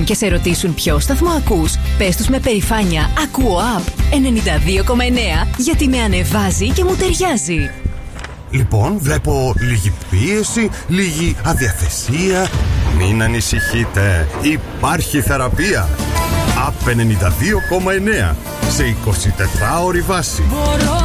και σε ρωτήσουν ποιο σταθμό ακούς, πες τους με περηφάνεια «Ακούω App 92,9» γιατί με ανεβάζει και μου ταιριάζει. Λοιπόν, βλέπω λίγη πίεση, λίγη αδιαθεσία. Μην ανησυχείτε, υπάρχει θεραπεία. App 92,9 σε 24ωρη βάση.